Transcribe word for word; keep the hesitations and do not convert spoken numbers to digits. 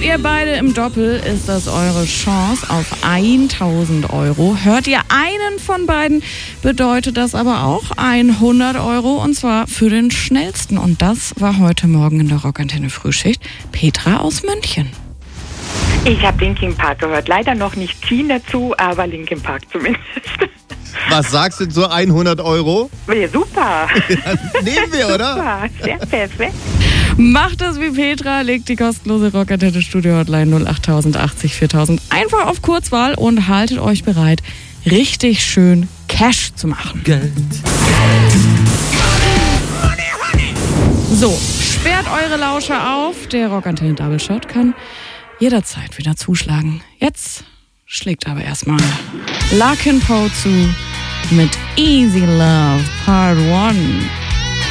Hört ihr beide im Doppel, ist das eure Chance auf tausend Euro. Hört ihr einen von beiden, bedeutet das aber auch hundert Euro, und zwar für den Schnellsten. Und das war heute Morgen in der Rockantenne Frühschicht Petra aus München. Ich habe Linkin Park gehört. Leider noch nicht Queen dazu, aber Linkin Park zumindest. Was sagst du zu hundert Euro? Ja, super. Ja, nehmen wir, oder? Super, sehr perfekt. Macht das wie Petra, legt die kostenlose Rockantenne Studio Hotline null acht null null achtzig viertausend einfach auf Kurzwahl und haltet euch bereit, richtig schön Cash zu machen. Geld. So, sperrt eure Lauscher auf. Der Rockantenne Double Shot kann jederzeit wieder zuschlagen. Jetzt schlägt aber erstmal Larkin Poe zu mit Easy Love Part eins.